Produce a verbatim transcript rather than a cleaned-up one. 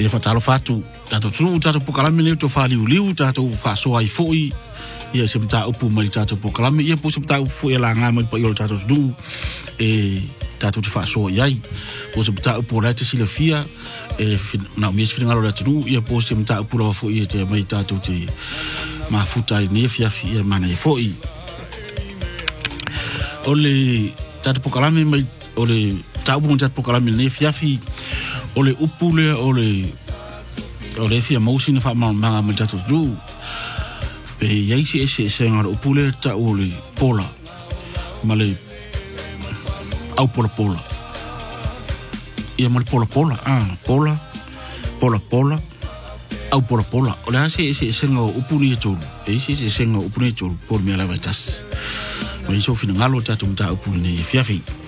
e fatalo fatu tato tunu tato pokalami le to fali uliu tato faso ai foi ia se mta upu mai tato pokalami ia po se mta upu ia la nga mai pa yo tato du e tato te faso iai po se mta upu la te silafia e na mi se ngalo la tunu ia po se mta upu la foi te mai tato te mafuta ne fia fia mana e foi ole tato pokalami mai ole tato upu tato pokalami ne fia fi ole upule ole ole fia motion fa ma ma ma tato du pe yai se se se ngar upule ta ole pola male au pola pola ia mal pola pola ah pola pola pola au pola pola ole se se se ngo upuni tu e se se se ngo upuni tu por mi ala vatas mai so fina ngalo tato mta upuni fia fi